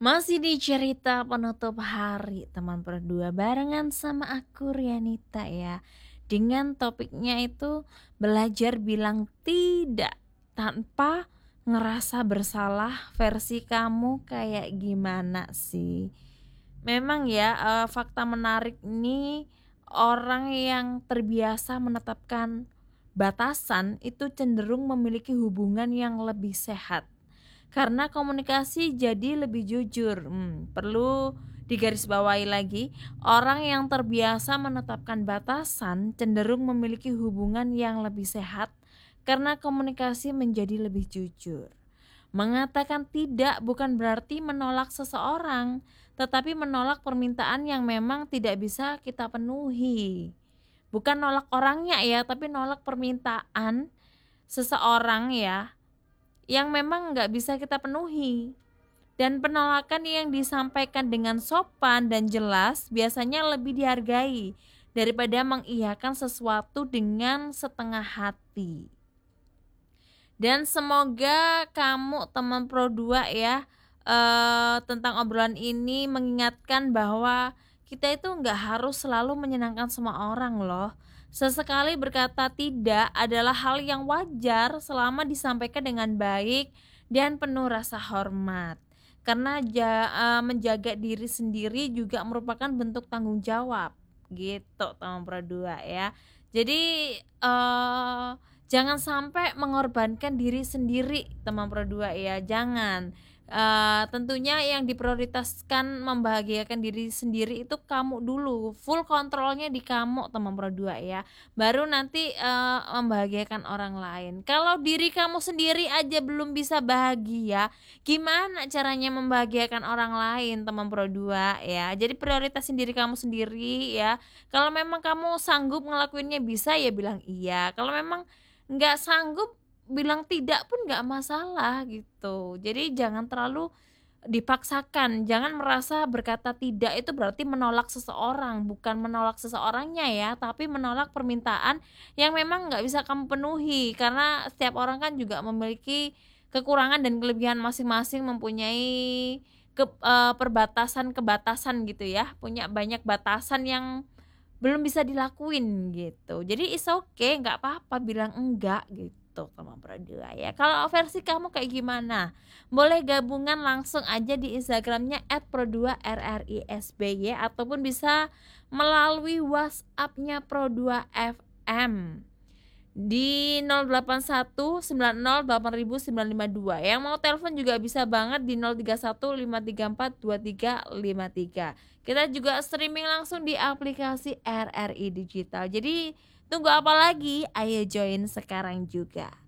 Masih di cerita penutup hari teman berdua barengan sama aku Rianita ya. Dengan topiknya itu belajar bilang tidak tanpa ngerasa bersalah. Versi kamu kayak gimana sih? Memang ya, fakta menarik nih, orang yang terbiasa menetapkan batasan itu cenderung memiliki hubungan yang lebih sehat. Karena komunikasi jadi lebih jujur. Perlu digarisbawahi lagi, orang yang terbiasa menetapkan batasan cenderung memiliki hubungan yang lebih sehat karena komunikasi menjadi lebih jujur. Mengatakan tidak bukan berarti menolak seseorang, tetapi menolak permintaan yang memang tidak bisa kita penuhi. Bukan nolak orangnya ya, tapi nolak permintaan seseorang ya, yang memang nggak bisa kita penuhi. Dan penolakan yang disampaikan dengan sopan dan jelas biasanya lebih dihargai daripada mengiyakan sesuatu dengan setengah hati. Dan semoga kamu teman Pro 2 ya, tentang obrolan ini mengingatkan bahwa kita itu nggak harus selalu menyenangkan semua orang loh. Sesekali berkata tidak adalah hal yang wajar selama disampaikan dengan baik dan penuh rasa hormat. Karena menjaga diri sendiri juga merupakan bentuk tanggung jawab gitu teman Pro 2 ya. Jadi jangan sampai mengorbankan diri sendiri teman Pro 2 ya, jangan. Tentunya yang diprioritaskan membahagiakan diri sendiri itu kamu dulu, full kontrolnya di kamu teman Pro 2 ya. Baru nanti membahagiakan orang lain. Kalau diri kamu sendiri aja belum bisa bahagia, gimana caranya membahagiakan orang lain teman Pro 2 ya. Jadi prioritasin diri kamu sendiri ya. Kalau memang kamu sanggup ngelakuinnya bisa ya bilang iya. Kalau memang nggak sanggup, bilang tidak pun nggak masalah gitu. Jadi jangan terlalu dipaksakan, jangan merasa berkata tidak itu berarti menolak seseorang, bukan menolak seseorangnya ya, tapi menolak permintaan yang memang nggak bisa kamu penuhi. Karena setiap orang kan juga memiliki kekurangan dan kelebihan masing-masing, mempunyai perbatasan-kebatasan gitu ya, punya banyak batasan yang belum bisa dilakuin gitu. Jadi it's okay, nggak apa-apa bilang enggak gitu sama Pradua ya. Kalau versi kamu kayak gimana? Boleh gabungan langsung aja di Instagramnya @pro2rrisby ataupun bisa melalui WhatsAppnya Pro2 FM di 0819080952. Yang mau telepon juga bisa banget di 0315342353. Kita juga streaming langsung di aplikasi RRI Digital. Jadi tunggu apa lagi? Ayo join sekarang juga.